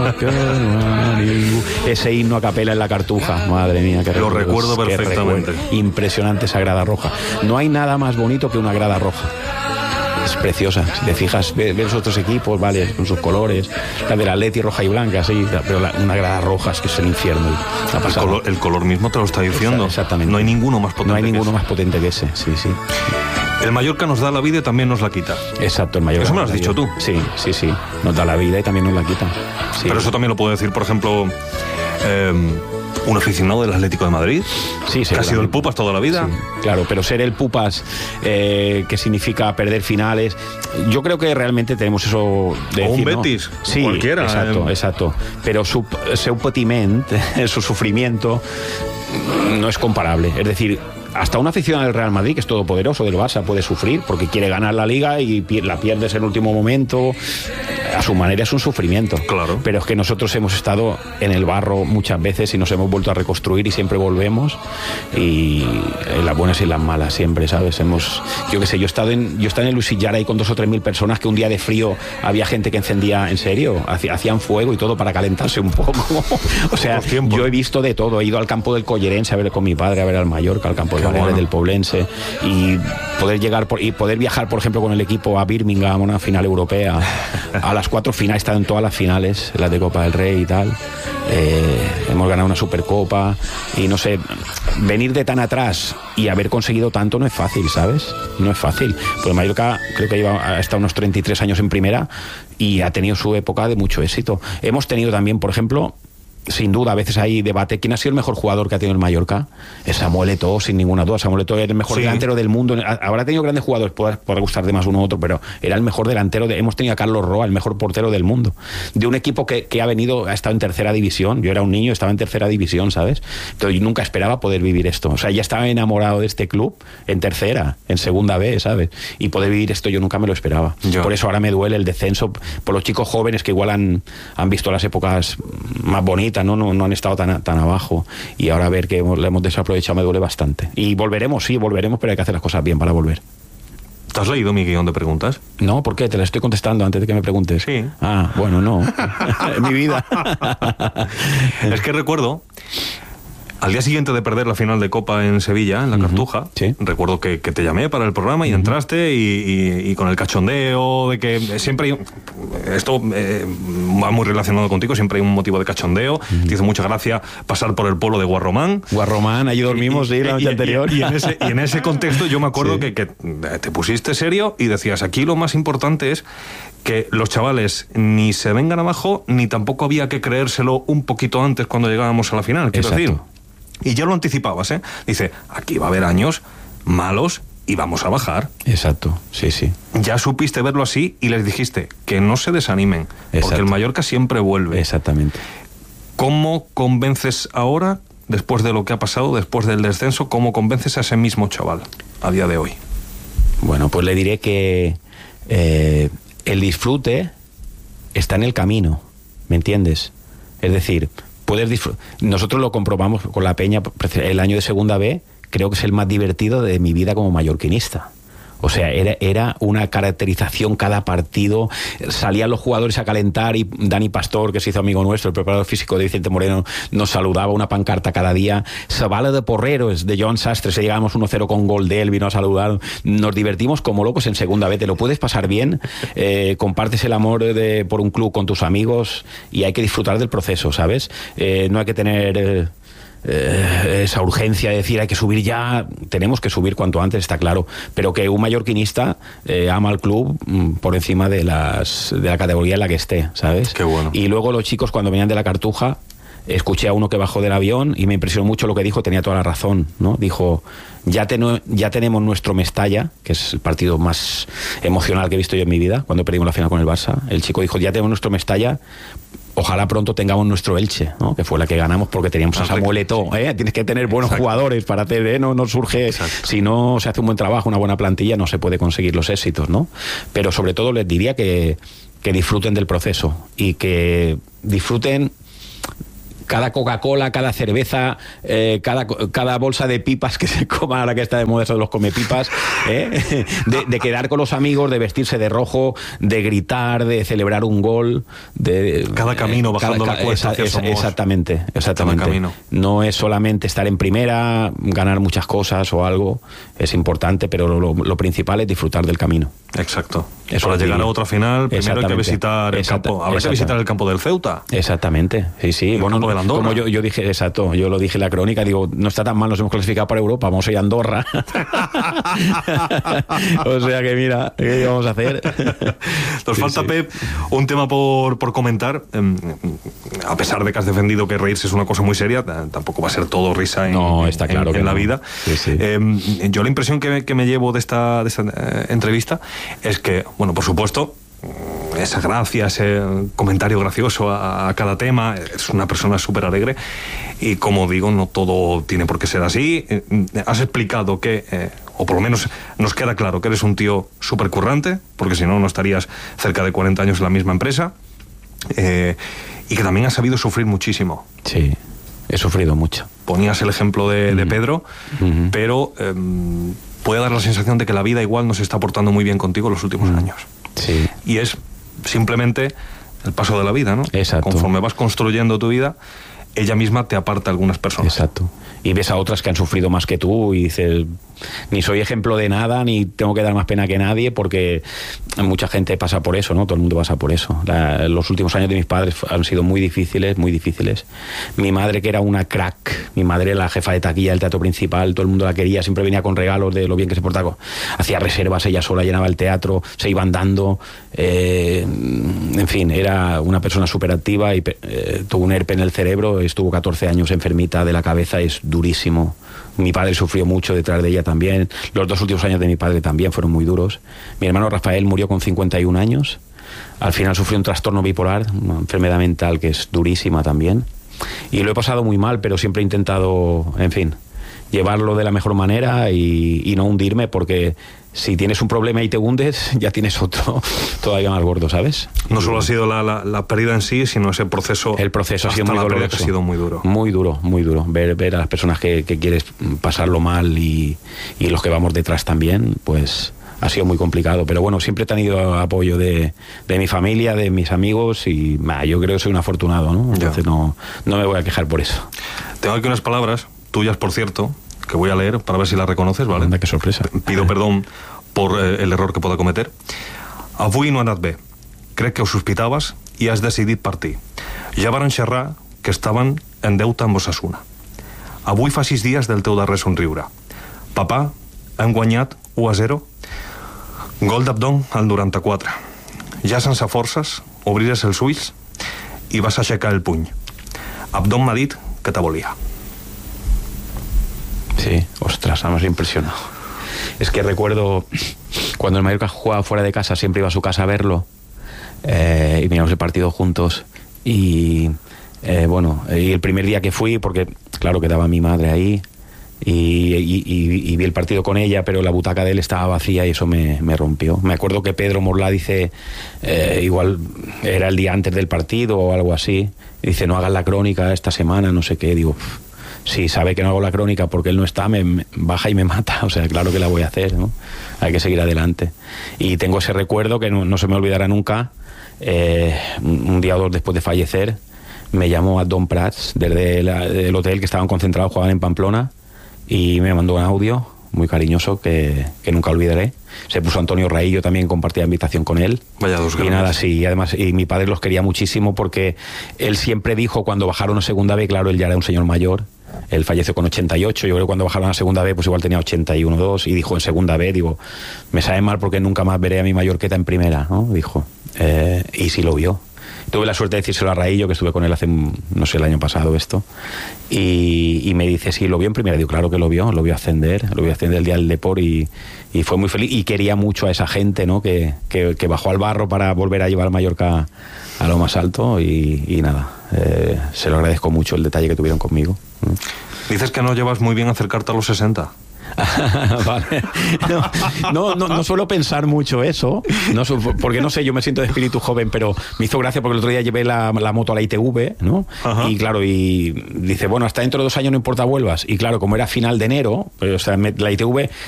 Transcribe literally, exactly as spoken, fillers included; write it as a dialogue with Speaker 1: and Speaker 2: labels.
Speaker 1: Ese himno a capela en la Cartuja, madre mía, que
Speaker 2: lo recuerdo perfectamente.
Speaker 1: Recuerdo. Impresionante esa grada roja. No hay nada más bonito que una grada roja. Es preciosa, si te fijas, ves los otros equipos, vale, con sus colores, la del Atleti roja y blanca, sí, pero la, una grada roja es que es el infierno.
Speaker 2: El color, el color mismo te lo está diciendo.
Speaker 1: Exactamente.
Speaker 2: No hay ninguno más potente.
Speaker 1: No hay ninguno
Speaker 2: que
Speaker 1: más potente que ese, sí, sí.
Speaker 2: El Mallorca nos da la vida y también nos la quita.
Speaker 1: Exacto, el Mallorca.
Speaker 2: Eso me lo has dicho tú.
Speaker 1: Sí, sí, sí. Nos da la vida y también nos la quita. Sí.
Speaker 2: Pero eso también lo puedo decir, por ejemplo, eh, un aficionado del Atlético de Madrid,
Speaker 1: sí,
Speaker 2: que ha sido el Pupas toda la vida.
Speaker 1: Sí, claro, pero ser el Pupas, eh, que significa perder finales, yo creo que realmente tenemos eso de
Speaker 2: o
Speaker 1: decir,
Speaker 2: un Betis,
Speaker 1: ¿no? Sí,
Speaker 2: cualquiera.
Speaker 1: Exacto,
Speaker 2: eh.
Speaker 1: exacto. Pero su, seu patiment, su sufrimiento, no es comparable. Es decir, hasta un aficionado del Real Madrid, que es todopoderoso, del Barça, puede sufrir porque quiere ganar la Liga y la pierdes en el último momento. A su manera es un sufrimiento.
Speaker 2: Claro.
Speaker 1: Pero es que nosotros hemos estado en el barro muchas veces y nos hemos vuelto a reconstruir y siempre volvemos. Y en las buenas y en las malas siempre, ¿sabes? Hemos, yo qué sé, yo he estado en, yo he estado en el Lusillar ahí con dos o tres mil personas que un día de frío había gente que encendía, en serio, hacían fuego y todo para calentarse un poco. O sea, yo he visto de todo. He ido al campo del Collerense a ver con mi padre, a ver al Mallorca, al campo del Baleares, bueno. del Poblense, y poder llegar por, y poder viajar, por ejemplo, con el equipo a Birmingham, una final europea, a las cuatro finales, he estado en todas las finales, las de Copa del Rey y tal. Eh, hemos ganado una Supercopa y no sé, venir de tan atrás y haber conseguido tanto no es fácil, ¿sabes? No es fácil. Pues Mallorca creo que lleva, ha estado unos treinta y tres años en primera y ha tenido su época de mucho éxito. Hemos tenido también, por ejemplo, sin duda, a veces hay debate. ¿Quién ha sido el mejor jugador que ha tenido el Mallorca? Es Samuel Eto'o, sin ninguna duda. Samuel Eto'o era el mejor sí. delantero del mundo. Habrá tenido grandes jugadores, puede, puede gustar de más uno u otro, pero era el mejor delantero. De, hemos tenido a Carlos Roa, el mejor portero del mundo. De un equipo que, que ha venido, ha estado en tercera división. Yo era un niño, estaba en tercera división, ¿sabes? Pero yo nunca esperaba poder vivir esto. O sea, ya estaba enamorado de este club en tercera, en segunda B, ¿sabes? Y poder vivir esto yo nunca me lo esperaba. Yo. Por eso ahora me duele el descenso por los chicos jóvenes que igual han, han visto las épocas más bonitas, ¿no? No, no han estado tan, tan abajo, y ahora ver que hemos, le hemos desaprovechado me duele bastante. Y volveremos, sí, volveremos, pero hay que hacer las cosas bien para volver.
Speaker 2: ¿Te has leído mi guión de preguntas?
Speaker 1: No, ¿por qué? Te la estoy contestando antes de que me preguntes.
Speaker 2: Sí.
Speaker 1: Ah, bueno, no. En mi vida.
Speaker 2: Es que recuerdo, al día siguiente de perder la final de Copa en Sevilla, en la uh-huh. Cartuja,
Speaker 1: sí.
Speaker 2: recuerdo que, que te llamé para el programa y uh-huh. entraste y, y, y con el cachondeo de que siempre hay, esto eh, va muy relacionado contigo, siempre hay un motivo de cachondeo. Uh-huh. Te hizo mucha gracia pasar por el pueblo de Guarromán.
Speaker 1: Guarromán, allí dormimos, y, sí, la noche
Speaker 2: y,
Speaker 1: anterior.
Speaker 2: Y, y, en ese, y en ese contexto yo me acuerdo sí. que, que te pusiste serio y decías, aquí lo más importante es que los chavales ni se vengan abajo, ni tampoco había que creérselo un poquito antes cuando llegábamos a la final, quiero
Speaker 1: Exacto.
Speaker 2: decir. Y ya lo anticipabas, ¿eh? Dice, aquí va a haber años malos y vamos a bajar.
Speaker 1: Exacto, sí, sí.
Speaker 2: Ya supiste verlo así y les dijiste que no se desanimen, Exacto. porque el Mallorca siempre vuelve.
Speaker 1: Exactamente.
Speaker 2: ¿Cómo convences ahora, después de lo que ha pasado, después del descenso, cómo convences a ese mismo chaval a día de hoy?
Speaker 1: Bueno, pues le diré que eh, el disfrute está en el camino, ¿me entiendes? Es decir, puedes disfrutar. Nosotros lo comprobamos con la Peña, el año de segunda B, creo que es el más divertido de mi vida como mallorquinista. O sea, era, era una caracterización cada partido, salían los jugadores a calentar y Dani Pastor, que se hizo amigo nuestro, el preparador físico de Vicente Moreno, nos saludaba, una pancarta cada día. Sabala de Porreros, de Joan Sastre, se llegábamos uno cero con gol de él, vino a saludar. Nos divertimos como locos en segunda B, te lo puedes pasar bien, eh, compartes el amor de, por un club con tus amigos y hay que disfrutar del proceso, ¿sabes? Eh, no hay que tener... Eh, Eh, esa urgencia de decir hay que subir ya, tenemos que subir cuanto antes, está claro, pero que un mallorquinista eh, ama al club mm, por encima de las de la categoría en la que esté, ¿sabes?
Speaker 2: Qué bueno.
Speaker 1: Y luego los chicos cuando venían de la Cartuja, escuché a uno que bajó del avión y me impresionó mucho lo que dijo, tenía toda la razón, ¿no? Dijo, ya, ten, ya tenemos nuestro Mestalla, que es el partido más emocional que he visto yo en mi vida, cuando perdimos la final con el Barça. El chico dijo, ya tenemos nuestro Mestalla, ojalá pronto tengamos nuestro Elche, ¿no? Que fue la que ganamos porque teníamos a Samuel Eto'o, ¿eh? Tienes que tener buenos Exacto. jugadores para hacer, ¿eh? No, no surge, Exacto. si no se hace un buen trabajo, una buena plantilla, no se puede conseguir los éxitos, ¿no? Pero sobre todo les diría que, que disfruten del proceso y que disfruten cada Coca-Cola, cada cerveza, eh, cada, cada bolsa de pipas que se coma, ahora que está de moda eso de los comepipas, ¿eh? de, de quedar con los amigos, de vestirse de rojo, de gritar, de celebrar un gol, de
Speaker 2: cada camino bajando
Speaker 1: cada,
Speaker 2: la cuesta hacia
Speaker 1: esa, exactamente, exactamente.
Speaker 2: Cada camino.
Speaker 1: No es solamente estar en primera, ganar muchas cosas o algo, es importante, pero lo, lo principal es disfrutar del camino.
Speaker 2: Exacto.
Speaker 1: Eso
Speaker 2: para llegar a otra final, primero hay que visitar el
Speaker 1: Exacta,
Speaker 2: campo. Habrá que visitar el campo del Ceuta.
Speaker 1: Exactamente, sí, sí.
Speaker 2: El
Speaker 1: bueno,
Speaker 2: campo de la Andorra.
Speaker 1: Como yo, yo dije, exacto, yo lo dije en la crónica, digo, no está tan mal, nos hemos clasificado para Europa, vamos a ir a Andorra. O sea que mira, ¿qué vamos a hacer?
Speaker 2: Nos
Speaker 1: sí,
Speaker 2: falta,
Speaker 1: sí.
Speaker 2: Pep, un tema por, por comentar. A pesar de que has defendido que reírse es una cosa muy seria, tampoco va a ser todo risa en,
Speaker 1: no, está claro
Speaker 2: en,
Speaker 1: que
Speaker 2: en
Speaker 1: no.
Speaker 2: la vida.
Speaker 1: Sí, sí.
Speaker 2: Eh, yo la impresión que, que me llevo de esta, de esta eh, entrevista es que, bueno, por supuesto, esa gracia, ese comentario gracioso a, a cada tema, es una persona súper alegre y, como digo, no todo tiene por qué ser así. Eh, has explicado que, eh, o por lo menos nos queda claro que eres un tío súper currante, porque si no, no estarías cerca de cuarenta años en la misma empresa, eh, y que también has sabido sufrir muchísimo.
Speaker 1: Sí, he sufrido mucho.
Speaker 2: Ponías el ejemplo de, de Pedro,
Speaker 1: uh-huh.
Speaker 2: pero eh, puede dar la sensación de que la vida igual no se está portando muy bien contigo en los últimos uh-huh. años.
Speaker 1: Sí.
Speaker 2: Y es simplemente el paso de la vida, ¿no?
Speaker 1: Exacto.
Speaker 2: Conforme vas construyendo tu vida, ella misma te aparta a algunas personas.
Speaker 1: Exacto. Y ves a otras que han sufrido más que tú y dices, ni soy ejemplo de nada, ni tengo que dar más pena que nadie, porque mucha gente pasa por eso, ¿no? Todo el mundo pasa por eso. La, los últimos años de mis padres han sido muy difíciles, muy difíciles. Mi madre, que era una crack, mi madre, la jefa de taquilla del teatro principal, todo el mundo la quería, siempre venía con regalos de lo bien que se portaba. Hacía reservas, ella sola llenaba el teatro, se iba andando, eh, en fin, era una persona súper activa y eh, tuvo un herpes en el cerebro, estuvo catorce años enfermita de la cabeza, es durísimo. Mi padre sufrió mucho detrás de ella también. Los dos últimos años de mi padre también fueron muy duros. Mi hermano Rafael murió con cincuenta y un años. Al final sufrió un trastorno bipolar, una enfermedad mental que es durísima también. Y lo he pasado muy mal, pero siempre he intentado, en fin, llevarlo de la mejor manera y, y no hundirme, porque si tienes un problema y te hundes, ya tienes otro todavía más gordo, ¿sabes?
Speaker 2: No solo ha sido la, la, la pérdida en sí, sino ese proceso.
Speaker 1: El proceso ha sido muy doloroso.
Speaker 2: Que ha sido muy duro.
Speaker 1: Muy duro, muy duro. Ver, ver a las personas que, que quieres pasarlo mal y, y los que vamos detrás también, pues ha sido muy complicado. Pero bueno, siempre he tenido apoyo de, de mi familia, de mis amigos y bah, yo creo que soy un afortunado, ¿no? Entonces no, no me voy a quejar por eso.
Speaker 2: Tengo aquí unas palabras, tuyas por cierto, que voy a leer para ver si las reconoces, ¿vale?
Speaker 1: Anda, qué sorpresa.
Speaker 2: Pido perdón por eh, el error que pueda cometer. Avui no ha anat bé. Crec que ho sospitaves i has decidit partir. Ja varen xerrar que estaven en deute amb Osasuna. Avui fa sis dies del teu darrer somriure. Papà, hem guanyat u a zero. Gol d'Abdon al noranta-quatre. Ja sense forces, obries els ulls i vas aixecar el puny. Abdon m'ha dit que te volia.
Speaker 1: Sí, ostras, me has impresionado. Es que recuerdo cuando el Mallorca jugaba fuera de casa, siempre iba a su casa a verlo eh, y miramos el partido juntos y eh, bueno, y el primer día que fui, porque claro, quedaba mi madre ahí y, y, y, y vi el partido con ella, pero la butaca de él estaba vacía y eso me, me rompió. Me acuerdo que Pedro Morlá dice, eh, igual era el día antes del partido o algo así, y dice, no hagas la crónica esta semana, no sé qué, digo... Si sabe que no hago la crónica porque él no está, me, me baja y me mata. O sea, claro que la voy a hacer, ¿no? Hay que seguir adelante. Y tengo ese recuerdo que no, no se me olvidará nunca. Eh, un día o dos después de fallecer, me llamó a Don Prats desde la, el hotel que estaban concentrados, jugaban en Pamplona, y me mandó un audio muy cariñoso que, que nunca olvidaré. Se puso Antonio Raillo, también compartía invitación con él.
Speaker 2: Vaya dos
Speaker 1: y
Speaker 2: grandes.
Speaker 1: nada, sí, y además y mi padre los quería muchísimo porque él siempre dijo, cuando bajaron a segunda B, claro, él ya era un señor mayor, él falleció con ochenta y ocho, yo creo que cuando bajaron a segunda B pues igual tenía ochenta y uno, dos, y dijo en segunda B, digo, me sabe mal porque nunca más veré a mi Mallorqueta en primera, ¿no? Dijo, eh, y sí lo vio. Tuve la suerte de decírselo a Raillo, que estuve con él hace, no sé, el año pasado esto, y, y me dice, sí, lo vio en primera. Digo, claro que lo vio, lo vio ascender, lo vio ascender el día del Depor y, y fue muy feliz y quería mucho a esa gente, ¿no? Que, que, que bajó al barro para volver a llevar a Mallorca a lo más alto y, y nada, eh, se lo agradezco mucho el detalle que tuvieron conmigo.
Speaker 2: Dices que no llevas muy bien acercarte a los sesenta.
Speaker 1: Vale. No, no, no, no suelo pensar mucho eso, no, porque no sé, yo me siento de espíritu joven, pero me hizo gracia porque el otro día llevé la, la moto a la I T V, ¿no? Ajá. Y claro, y dice, bueno, hasta dentro de dos años no importa vuelvas. Y claro, como era final de enero, pues, o sea, me, la I T V